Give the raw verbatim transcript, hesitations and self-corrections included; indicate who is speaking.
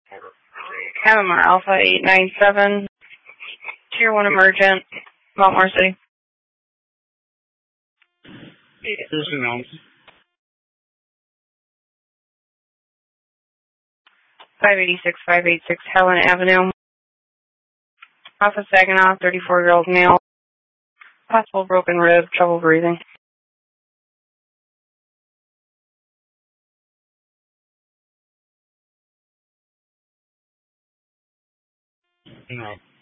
Speaker 1: Havamar Alpha eight nine seven, Tier one Emergent, Baltimore City.
Speaker 2: This is Mount.
Speaker 1: five eighty-six, five eighty-six Helen Avenue. Off of Saginaw, thirty-four-year-old male. Possible broken rib, trouble breathing.
Speaker 2: No.